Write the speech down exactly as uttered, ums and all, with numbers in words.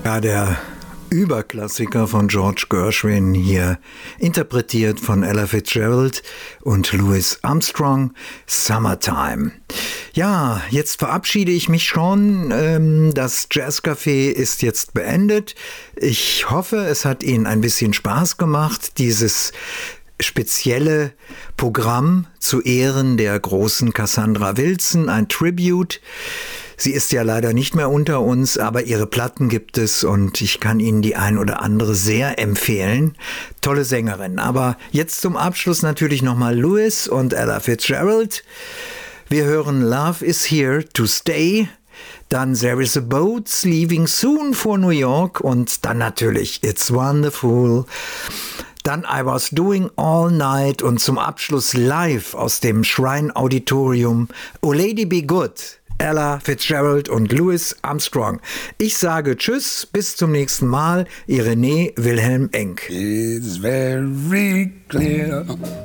Ja, der Überklassiker von George Gershwin, hier interpretiert von Ella Fitzgerald und Louis Armstrong, Summertime. Ja, jetzt verabschiede ich mich schon. Das Jazzcafé ist jetzt beendet. Ich hoffe, es hat Ihnen ein bisschen Spaß gemacht, dieses spezielle Programm zu Ehren der großen Cassandra Wilson, ein Tribute. Sie ist ja leider nicht mehr unter uns, aber ihre Platten gibt es und ich kann Ihnen die ein oder andere sehr empfehlen. Tolle Sängerin. Aber jetzt zum Abschluss natürlich nochmal Louis und Ella Fitzgerald. Wir hören Love is Here to Stay, dann There is a Boat Leaving Soon for New York und dann natürlich It's Wonderful. Dann I Was Doing All Night und zum Abschluss live aus dem Shrine Auditorium Oh Lady Be Good. Ella Fitzgerald und Louis Armstrong. Ich sage Tschüss, bis zum nächsten Mal. Ihr René Wilhelm Enck. It's very clear